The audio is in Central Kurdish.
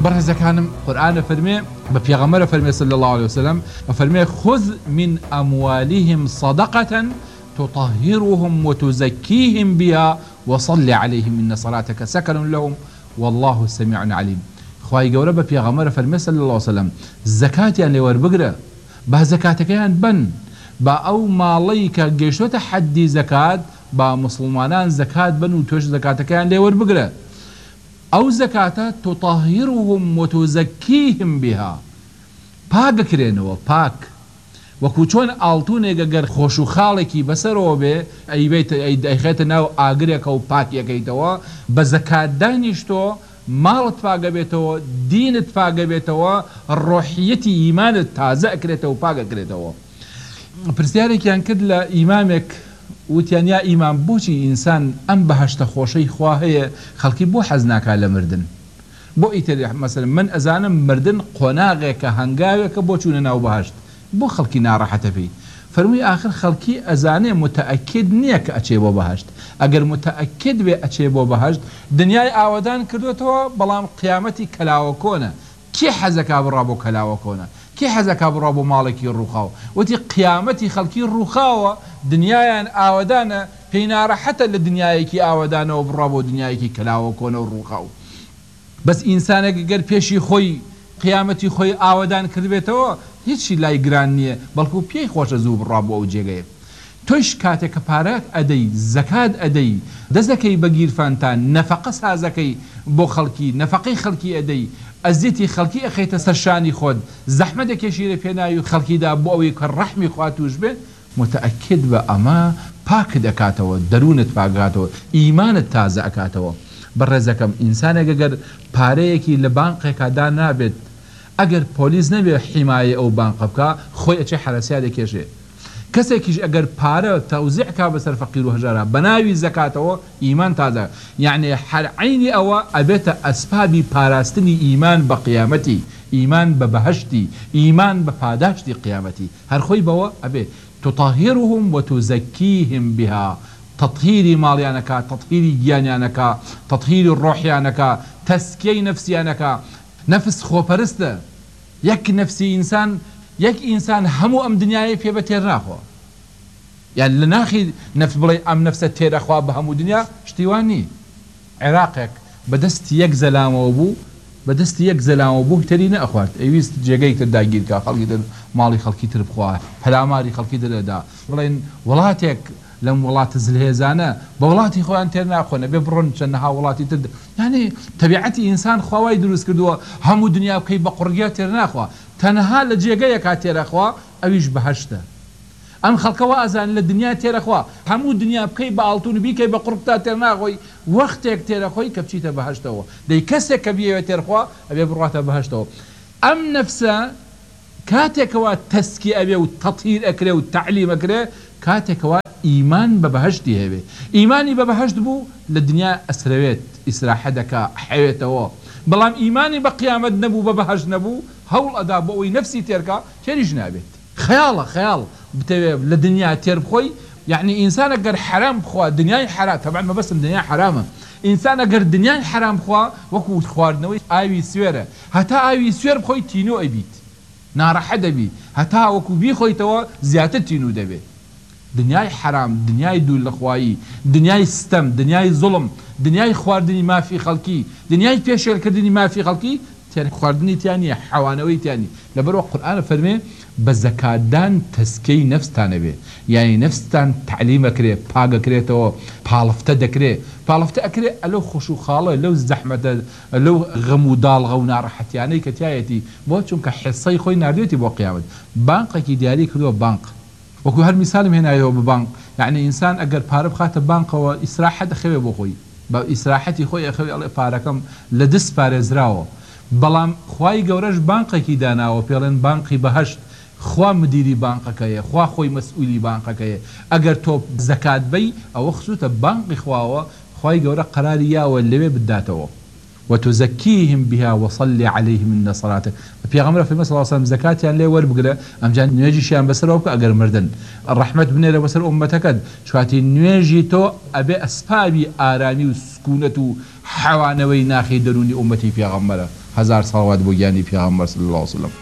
برهزة كان قرآن فرمي ببيغمر فرمي صلى الله عليه وسلم فرمي خذ من أموالهم صدقة تطهرهم وتزكيهم بها وصل عليهم إن صلاتك سكن لهم والله سميع عليم. خواهي قولة ببيغمر فرمي صلى الله عليه وسلم زكاة يعني وربقرة با زكاتك يعني بن با أو ماليك قيشوة حدي زكاة با مسلمانان زكاة بن وتوش زكاتك يعني وربقرة أو زكاة تطهرهم وتزكيهم بها باق كرينو باق وكوچون آلتوني اگر خوشو خالكي بسرو بي اي بيت اي خيط ناو آگريك او باق يكيتوا بزكاة دانيشتو مالت باق بيتوا دينت باق بيتوا روحيتي ايمانت تازع كريتوا باق كريتوا برسياري كان كد لإمامك وتيان يا إمام بوشي إنسان أم بهشت خوشي خواهي خلقي بو حزناك على مردن بو إيتر مثلا من أزانا مردن قناغيك هنگاويك بوشون ناو بهشت بو خلقي ناراحة فيه فرمي آخر خلقي أزاني متأكد نيك أچيبو بهشت اگر متأكد بي أچيبو بهشت دنياي آودان كردوتو بلام قيامتي كلاوكونا كي حزكا برابو كلاوكونا كي حزكا برابو مالكي الرخاو وتي قيامتي خلقي الرخاوة دنيايان آودانا بينارا حتى لدنيايكي آودانا وبرابو دنيايكي كلاوكونا الرخاو بس إنسانك قر بيشي خوي قيامتي خوي آودان كذبتو هيتشي لاي گران نیه بلکو پی خوش زوب رابو او جگه توش کاته کپارات ادی زکات ادی دزکی بگیر فانتان نفقه سازکی بو خلقی نفقه خلقی ادی ازیتی خلقی اخیت سرشانی خود زحمت کشیر پینایو خلقی دا بو اوی که رحمی خواتوش به متأکد و اما پاک دکاتو درونت پاکاتو ایمانت تازه اکاتو برزکم انسان اگر پاره یکی لبانقه کادا نابد اگر پولیس نبی حمایه او بانق بکا خوی اچه حراسیاده کشه کسی کش اگر پاره توزیع کا بسر فقیر و هجاره بناوی زکات او ایمان تازه یعنی هر عینی او ابیت اسبابی پاراستنی ایمان بقیامتی ایمان ببهشتی ایمان بپاداشتی قیامتی هر خوی بوا ابی تطهرهم وتزكيهم بها تطهير ماليانك تطهير جيانيانك تطهير الروحيانك تزكي نفسيانك نفس خوپرسته یک نفسي انسان یک انسان همو ام دنیای پی بتر ناخو يعني لناخي نفس بلاي ام نفس تير اخوا بهمو دنيا اشتواني عراقك بدست يك زلام وبو بدست يك زلام وبو ترينا اخوات ايويست جيجيك تداغير كا خلقي مالي خلقي ترب خوا فلاماري خلقي دا بلاي ولاتك لم ولات زلهزانه بولاتي خو انت ناخونه ببرن شنها ولاتي تد يعني تبعتي انسان خواي دروس كدو همو دنيا كي بقريات ناخوا تنها لجيجيا كاتير اخوا اويش بهشته ام خلقوا ازان للدنيا تير اخوا همو دنيا بكي بالتون بيكي بقربتا تير ناخوي وقتك تير اخوي كبشيته بهشته دي كسه كبيه تير اخوا ابي بروحته بهشته ام نفسه كاتكوا تسكي ابي وتطهير اكره والتعليم اكره كاتكوا ايمان ببهشتي هبه ايماني ببهشت بو للدنيا اسرويت اسراحتك حياته بلام ايماني بقيامت نبو ببهشت نبو هول ادا بوي نفسي تيركا شريش نابت خيال بتوي للدنيا تيرب خوي يعني انسان اگر حرام بخوا دنيا حرام طبعا ما بس الدنيا حرامه انسان اگر دنيا حرام بخوا وكو خواردنوي ايوي سويره حتى ايوي سوير بخوي تينو ابيت نار حدا بي حتى وكو بي خوي توا زياده تينو دبي دنيا حرام دنيا دول اخواي دنيا ستم دنيا ظلم دنيا خواردني ما في خلقي دنيا فيشل كردني ما في خلقي تاني خواردني تاني حوانوي تاني لبرو القرآن فرمي بزكاة دان تسكي نفس تانبي يعني نفس تان تعليم كري باقا كري تو بالفتا دكري بالفتا كري لو خشو خاله لو زحمة لو غمو دال غونا راحت يعني كتايتي بوتشون كحصي خوي نارديتي بو قيامت بانق كي ديالي كدو بانق وكو هالمثال هنا يو ببانق يعني انسان اگر بارب خاطر بانق و اسراحة خوي بو خوي با اسراحتي خوي اخوي الله باركم لدس بارزراو بلام خواي گورش بانق كي دانا و بيلن بانقي بهشت خوا مديري بانقك خوا خوي مسؤولي بانقك اگر تو زكاة بي او خصوصا بانق خواوا خواي گورا قراري يا واللي بداتو وتزكيهم بها وصلي عليهم ان صلاته پیغمبر في صلى الله عليه وسلم زكاة يعني لي ور بقله ام جان نيجي شيان بسروك اگر مردن الرحمه بن بسر امتك شواتي نيجي تو ابي اسبابي ارامي وسكونته حوانوي ناخي دروني امتي پیغمبر 1000 salawat بۆ گیانی پێغەمبەر صلی الله علیه و سلم.